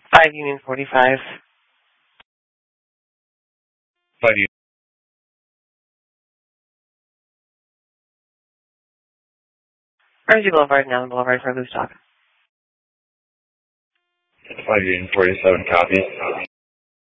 5 Union 45. 5 Union. Mersey Boulevard, now Boulevard for Loose Talk. 5 Union 47, copy.